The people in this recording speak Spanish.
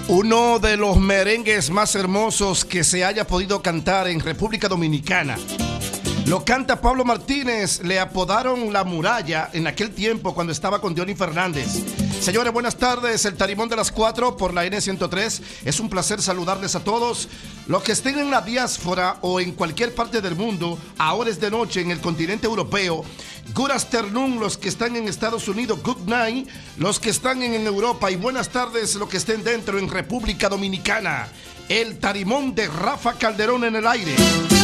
Uno de los merengues más hermosos que se haya podido cantar en República Dominicana. Lo canta Pablo Martínez, le apodaron La Muralla en aquel tiempo cuando estaba con Diony Fernández. Señores, buenas tardes, el Tarimón de las 4 por la N103. Es un placer saludarles a todos. Los que estén en la diáspora o en cualquier parte del mundo, ahora es de noche en el continente europeo. Good afternoon, los que están en Estados Unidos, good night, los que están en Europa, y buenas tardes los que estén dentro en República Dominicana. El Tarimón de Rafa Calderón en el aire.